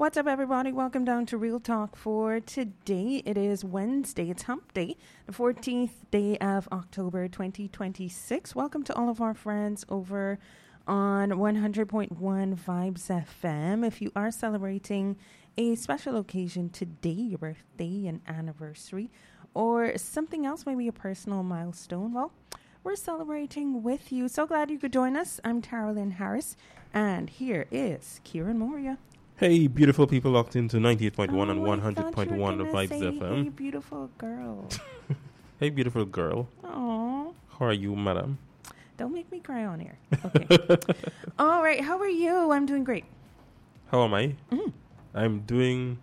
What's up, everybody? Welcome down to Real Talk for today. It is Wednesday. It's Hump Day, the 14th day of October 2026. Welcome to all of our friends over on 100.1 Vibes FM. If you are celebrating a special occasion today, your birthday, an anniversary, or something else, maybe a personal milestone, well, we're celebrating with you. So glad you could join us. I'm Carolyn Harris, and here is Kieran Moria. Hey, beautiful people locked into 98.1 and I 100.1 Vibes FM. Hey, beautiful girl. Hey, beautiful girl. Aww. How are you, madam? Don't make me cry on here. Okay. All right. How are you? I'm doing great. How am I? Mm. I'm doing.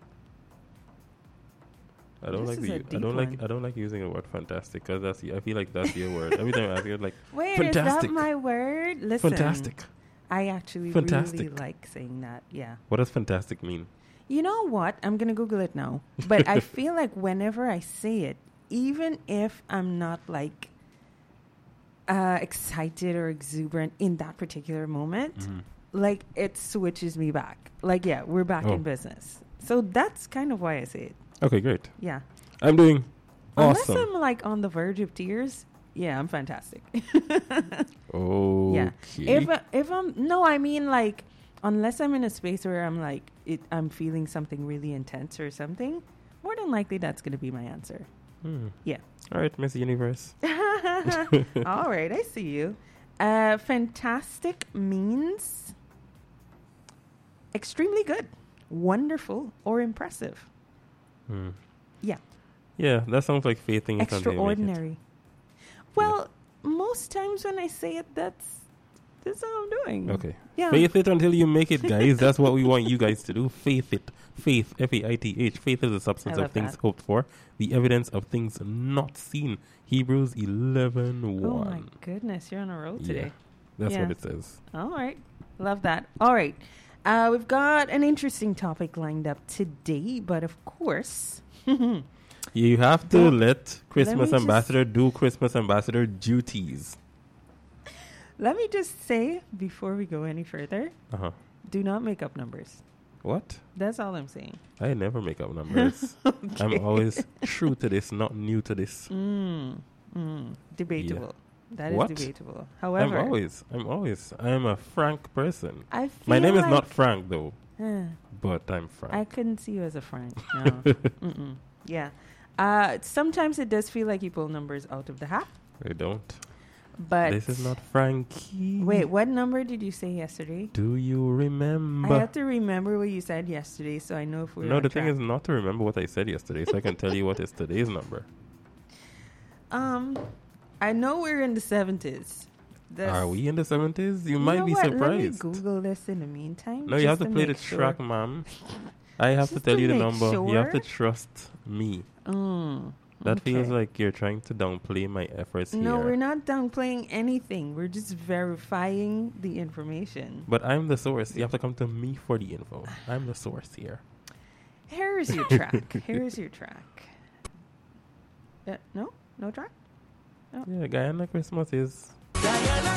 I don't This like is a the. deep one. I don't like using the word fantastic because that's. I feel like that's your word. Every time I ask you, like Wait, fantastic. is that my word? Listen. Fantastic. I actually really Fantastic. like saying that. Yeah. What does fantastic mean? You know what? I'm going to Google it now. But I feel like whenever I say it, even if I'm not like excited or exuberant in that particular moment, like it switches me back. Like, yeah, we're back in business. So that's kind of why I say it. Okay, great. Yeah. I'm doing awesome. Unless I'm like on the verge of tears, yeah, I'm fantastic. Okay. Yeah. If I'm no, I mean like unless I'm in a space where I'm like I'm feeling something really intense or something, more than likely that's going to be my answer. Yeah. All right, Miss Universe. All right, I see you. Fantastic means extremely good, wonderful, or impressive. Yeah. Yeah, that sounds like faithing. Extraordinary. Well, most times when I say it, that's how I'm doing. Okay. Yeah. Faith it until you make it, guys. That's what we want you guys to do. Faith it. Faith, F-A-I-T-H. Faith is the substance of things hoped for, the evidence of things not seen. Hebrews 11:1. Oh my goodness, you're on a roll today. That's what it says. All right. Love that. All right. We've got an interesting topic lined up today, but of course... You have to let Christmas me ambassador do Christmas ambassador duties. Let me just say, before we go any further, do not make up numbers. What? That's all I'm saying. I never make up numbers. Okay. I'm always true to this, not new to this. Debatable. Yeah. That is What? debatable. However, I am a frank person. I My name feel is not Frank, though, like, but I'm Frank. I couldn't see you as a Frank. No. Mm-mm. Yeah. Sometimes it does feel like you pull numbers out of the hat. I don't. But This is not Frankie. wait, what number did you say yesterday? Do you remember? I have to remember what you said yesterday, so I know if we're No, on the track. thing is not to remember what I said yesterday, so I can tell you what is today's number. I know we're in the 70s. Are we in the 70s? You might be surprised. Let me Google this in the meantime. No, you have to play the make sure. track, ma'am. I have to Just tell to you the make number. You have to sure? trust me. That feels okay. like you're trying to downplay my efforts here. No, we're not downplaying anything. We're just verifying the information. But I'm the source. You have to come to me for the info. I'm the source here. Here's your track. Here's your track. No track? Yeah, Guyana Christmas is...